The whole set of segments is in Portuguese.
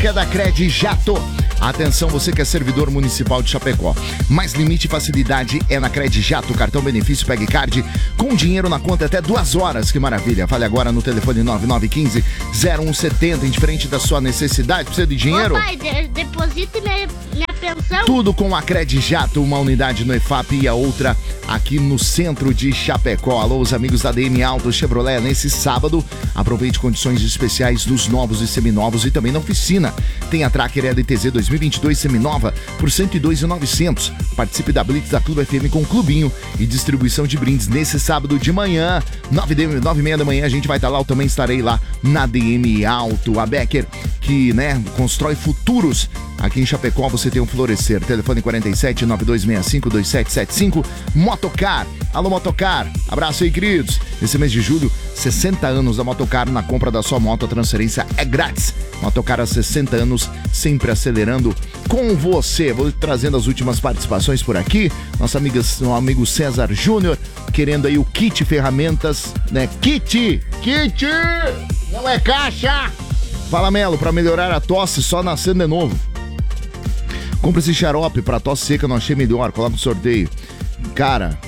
dica é da Cred Jato. Atenção, você que é servidor municipal de Chapecó. Mais limite e facilidade é na Cred Jato. Cartão benefício Pegue Card com dinheiro na conta até 2 horas. Que maravilha. Fale agora no telefone 9915-0170. Indiferente da sua necessidade. Precisa de dinheiro? Ô, pai, deposite minha pensão. Tudo com a Cred Jato. Uma unidade no EFAP e a outra aqui no centro de Chapecó. Alô, os amigos da DM Auto Chevrolet. Nesse sábado, aproveite condições especiais dos novos e seminovos e também na oficina. Tem a Tracker LTZ 2022 seminova por R$ 102.900. Participe da Blitz da Clube FM com clubinho e distribuição de brindes nesse sábado de manhã, 9h30 da manhã. A gente vai estar lá, eu também estarei lá na DM Auto. A Becker, que constrói futuros. Aqui em Chapecó você tem um Florescer. Telefone 47-9265-2775. Motocar. Alô, Motocar. Abraço aí, queridos. Esse mês de julho, 60 anos da Motocar. Na compra da sua moto, a transferência é grátis. Motocar há 60 anos, sempre acelerando com você. Vou trazendo as últimas participações por aqui. Nosso amigo César Júnior, querendo aí o kit ferramentas, né? Kit! Não é caixa! Fala, Melo, pra melhorar a tosse, só nascendo de novo. Compre esse xarope pra tosse seca, não achei melhor. Coloca no sorteio. Cara,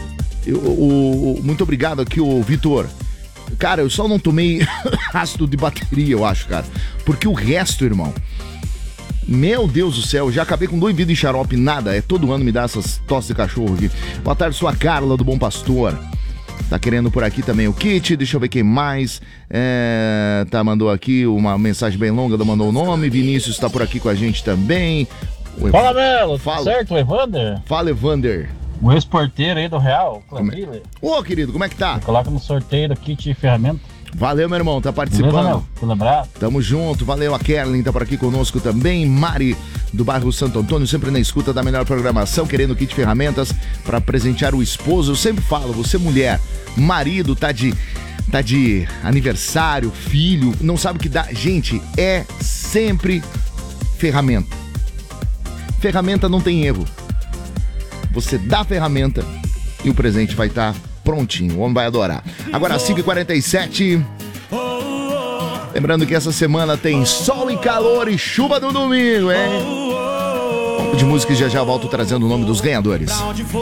muito obrigado aqui, o Vitor. Cara, eu só não tomei ácido de bateria, eu acho, cara. Porque o resto, irmão, meu Deus do céu, já acabei com 2 vidros de xarope, nada. É todo ano me dá essas tosses de cachorro aqui. Boa tarde, sua Carla do Bom Pastor. Tá querendo por aqui também o kit, deixa eu ver quem mais. Mandou aqui uma mensagem bem longa, não mandou o nome. Vinícius tá por aqui com a gente também. Fala, Melo, fala. Certo, Evander? Fala, Evander. O ex-porteiro aí do Real, Ô, querido, como é que tá? Coloca no sorteio do kit de ferramenta. Valeu, meu irmão, tá participando. Beleza, meu? Lembrado? Tamo junto, valeu. A Kerlin tá por aqui conosco também. Mari, do bairro Santo Antônio, sempre na escuta da melhor programação, querendo kit de ferramentas pra presentear o esposo. Eu sempre falo, você mulher, marido, tá de aniversário, filho, não sabe o que dá. Gente, é sempre ferramenta. Ferramenta não tem erro. Você dá a ferramenta e o presente vai estar prontinho. O homem vai adorar. Agora, 5h47. Lembrando que essa semana tem sol e calor e chuva no domingo, hein? Um pouco de música e já volto trazendo o nome dos ganhadores.